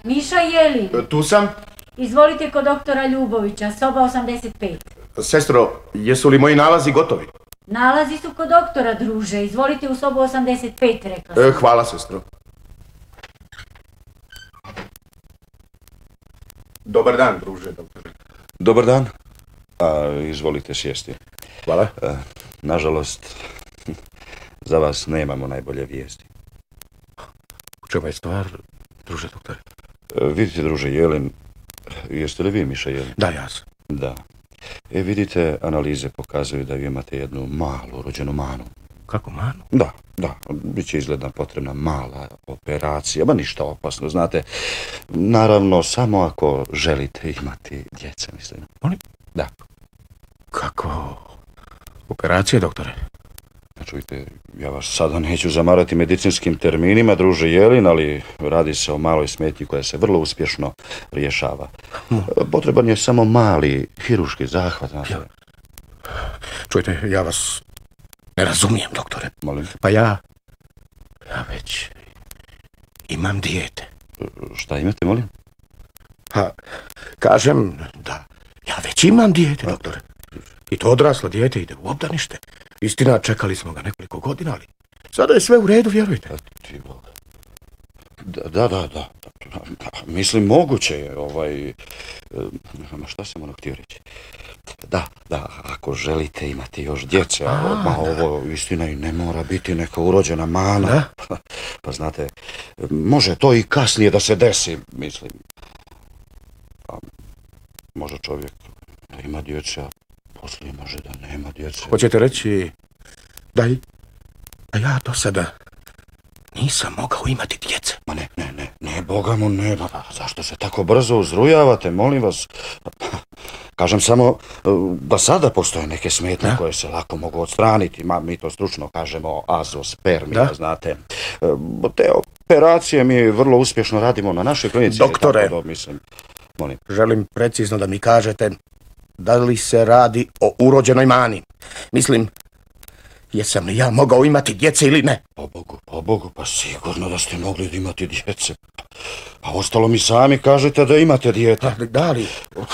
Miša, jeli? Tu sam. Izvolite kod doktora Ljubovića, soba 85. Sestro, jesu li moji nalazi gotovi? Nalazi su kod doktora, druže. Izvolite u sobu 85, rekla sam. Hvala, sestro. Dobar dan, druže, doktore. Dobar dan. Izvolite sjesti. Hvala. Nažalost, za vas nemamo najbolje vijesti. U čemu je stvar, druže, doktore? Vidite, druže Jelin, jeste li vi Miša Jelin? Da, ja sam. Da. Vidite, analize pokazuju da vi imate jednu malu rođenu manu. Kako manu? Da. Biće izgleda potrebna mala operacija, ba ništa opasno, znate. Naravno, samo ako želite imati djece, mislim. Molim? Da. Kako? Operacija, doktore? Čujte, ja vas sada neću zamarati medicinskim terminima, druže Jelin, ali radi se o maloj smetnji koja se vrlo uspješno rješava. Potreban je samo mali hirurški zahvat. Čujte, ja vas ne razumijem, doktore. Molim? Pa ja već imam dijete. Šta imate, molim? Pa, kažem da ja već imam dijete, doktore. I to odraslo dijete ide u obdanište. Istina, čekali smo ga nekoliko godina, ali sada je sve u redu, vjerujte. Da. Mislim, moguće je, šta sam htio reći? Da, ako želite imati još djece, ovo istina i ne mora biti neka urođena mana. Da? Pa znate, može to i kasnije da se desi, mislim. Može čovjek da ima djece, a poslije može da nema djece. Hoćete reći da ja do sada nisam mogao imati djece? Ma ne, Boga mu ne, zašto se tako brzo uzrujavate, molim vas? Kažem samo da sada postoje neke smetnje koje se lako mogu odstraniti, mi to stručno kažemo azospermija, znate. Te operacije mi vrlo uspješno radimo na našoj klinici. Doktore, molim. Želim precizno da mi kažete da li se radi o urođenoj mani. Mislim, jesam li ja mogao imati djece ili ne? O Bogu, pa sigurno da ste mogli imati djece. A ostalo mi sami kažete da imate dijete. Da li?